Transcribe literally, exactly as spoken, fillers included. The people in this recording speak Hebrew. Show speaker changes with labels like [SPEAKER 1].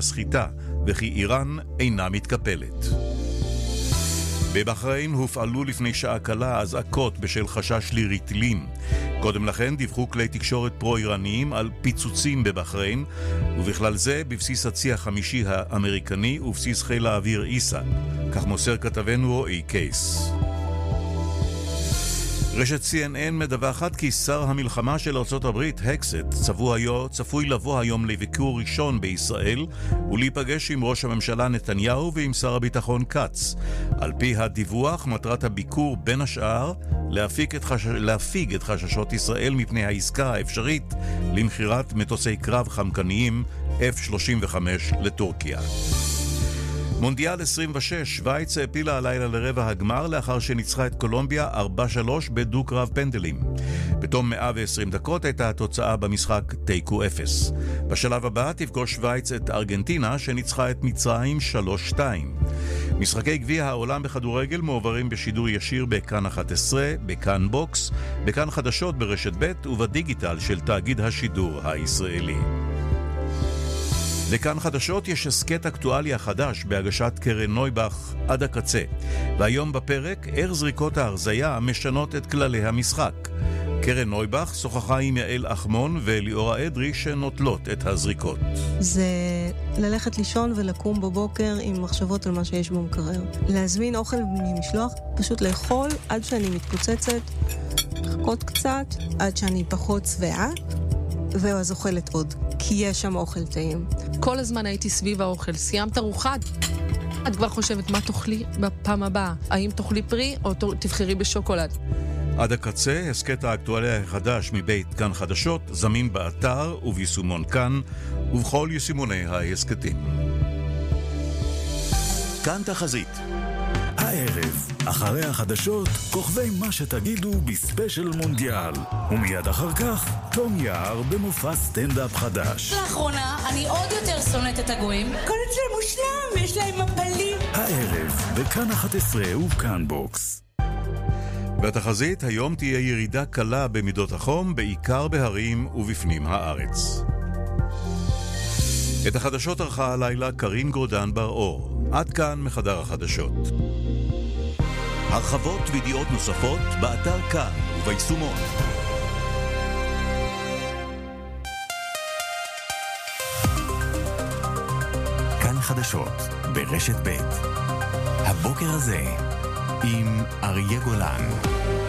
[SPEAKER 1] הסחיטה, וכי איראן אינה מתקפלת. בבחריין הופעלו לפני שעה קלה אזעקות בשל חשש לריטלין. קודם לכן דיווחו כלי תקשורת פרו-איראניים על פיצוצים בבחריין, ובכלל זה בבסיס הצי החמישי האמריקני ובסיס חיל האוויר איסה. כך מוסר כתבנו רועי קייס. רשת סי אן אן מדווחת כי שר המלחמה של ארצות הברית, הקסט, צפוי לבוא היום לביקור ראשון בישראל ולהיפגש עם ראש הממשלה נתניהו ועם שר הביטחון קץ. על פי הדיווח, מטרת הביקור בין השאר להפיג את, חש... להפיג את חששות ישראל מפני העסקה האפשרית למחירת מטוסי קרב חמקניים אף שלושים וחמש לטורקיה. מונדיאל עשרים ושש, שוויץ העפילה הלילה לרבע הגמר לאחר שניצחה את קולומביה ארבע שלוש בדוק רב פנדלים. בתום מאה ועשרים דקות הייתה התוצאה במשחק תיקו אפס. בשלב הבא תפגוש שוויץ את ארגנטינה שניצחה את מצרים שלוש שתיים. משחקי גביע העולם בכדורגל מועברים בשידור ישיר בכאן אחת עשרה, בכאן בוקס, בכאן חדשות ברשת ב' ובדיגיטל של תאגיד השידור הישראלי. לכאן חדשות יש הסקט אקטואליה חדש בהגשת קרן נויבך עד הקצה, והיום בפרק איך זריקות ההרזיה משנות את כללי המשחק. קרן נויבך שוחחה עם יעל אחמון וליאורה אדרי שנוטלות את הזריקות.
[SPEAKER 2] זה ללכת לישון ולקום בבוקר עם מחשבות על מה שיש במקרר. להזמין אוכל ממשלוח, פשוט לאכול עד שאני מתפוצצת, לחכות קצת עד שאני פחות שבעה, ואז אוכלת עוד, כי יש שם אוכל טעים.
[SPEAKER 3] כל הזמן הייתי סביב האוכל. סיימת ארוחה? את כבר חושבת מה תאכלי בפעם הבאה? האם תאכלי פרי או תבחרי בשוקולד?
[SPEAKER 1] עד הקצה, הסקט האקטואליה החדש מבית כאן חדשות, זמין באתר וביישומון כאן ובכל יישומוני ההסקטים.
[SPEAKER 4] כאן תחזית. הערב, אחרי החדשות, כוכבי מה שתגידו בספיישל מונדיאל. ומיד אחר כך, תום יער במופע סטנדאפ חדש.
[SPEAKER 5] לאחרונה, אני עוד יותר שונאת את הגויים. כל אצלם מושלם, יש להם מפלים.
[SPEAKER 4] הערב, בכאן אחת עשרה וכאן בוקס.
[SPEAKER 1] בתחזית, היום תהיה ירידה קלה במידות החום, בעיקר בהרים ובפנים הארץ. את החדשות ערכה הלילה קרין גורדן בר אור. עד כאן מחדר החדשות.
[SPEAKER 4] הרחבות וידיעות נוספות באתר כאן וביישומון. כאן חדשות ברשת ב'. הבוקר הזה עם אריה גולן.